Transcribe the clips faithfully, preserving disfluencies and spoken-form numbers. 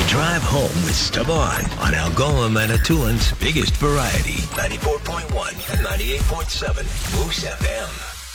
Drive home with Esteban on Algoma Manitoulин's biggest variety. ninety-four point one and ninety-eight point seven Moose F M.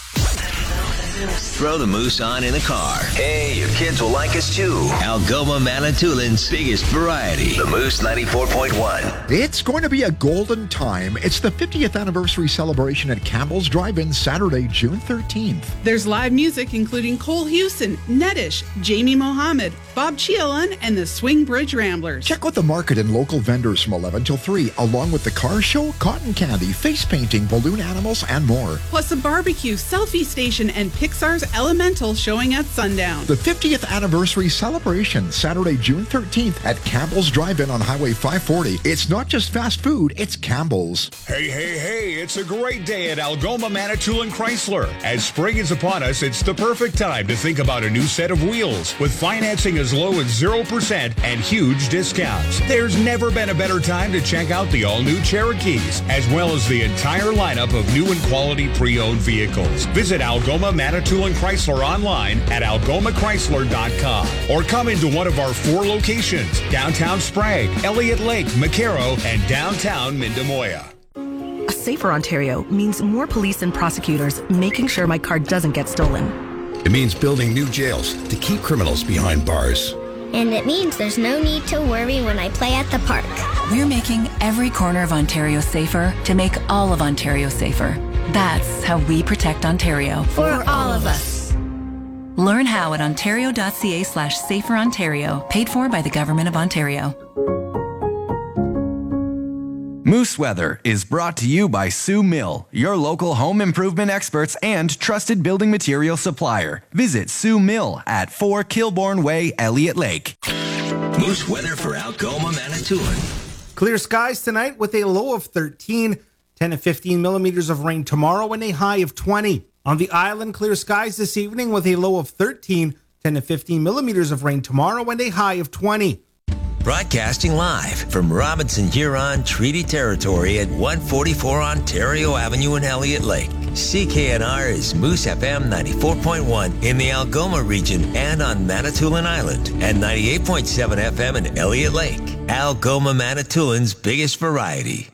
Throw the Moose on in the car. Hey, your kids will like us too. Algoma Manitoulин's biggest variety. The Moose ninety-four point one. It's going to be a golden time. It's the fiftieth anniversary celebration at Campbell's Drive-In Saturday, June thirteenth. There's live music including Cole Houston, Nedish, Jamie Mohammed, Bob Chialan, and the Swing Bridge Ramblers. Check out the market and local vendors from eleven till three, along with the car show, cotton candy, face painting, balloon animals, and more. Plus a barbecue, selfie station, and Pixar's Elemental showing at sundown. The fiftieth anniversary celebration, Saturday, June thirteenth at Campbell's Drive-In on Highway five forty. It's not just fast food, it's Campbell's. Hey, hey, hey, it's a great day at Algoma Manitoulin Chrysler. As spring is upon us, it's the perfect time to think about a new set of wheels with financing as low as zero percent and huge discounts. There's never been a better time to check out the all-new Cherokees, as well as the entire lineup of new and quality pre-owned vehicles. Visit Algoma Manitoulin Chrysler online at algoma chrysler dot com or come into one of our four locations, downtown Sprague, Elliott Lake, McCarrow, and downtown Mindamoya. A safer Ontario means more police and prosecutors making sure my car doesn't get stolen. It means building new jails to keep criminals behind bars. And it means there's no need to worry when I play at the park. We're making every corner of Ontario safer to make all of Ontario safer. That's how we protect Ontario. For all of us. Learn how at ontario.ca slash safer Ontario, paid for by the Government of Ontario. Moose Weather is brought to you by Sue Mill, your local home improvement experts and trusted building material supplier. Visit Sue Mill at four Kilbourne Way, Elliott Lake. Moose weather for Algoma Manitoulin. Clear skies tonight with a low of thirteen, ten to fifteen millimeters of rain tomorrow and a high of twenty. On the island, clear skies this evening with a low of thirteen, ten to fifteen millimeters of rain tomorrow and a high of twenty. Broadcasting live from Robinson Huron Treaty Territory at one forty-four Ontario Avenue in Elliott Lake. C K N R is Moose F M ninety-four point one in the Algoma region and on Manitoulin Island, and ninety-eight point seven F M in Elliott Lake. Algoma Manitoulin's biggest variety.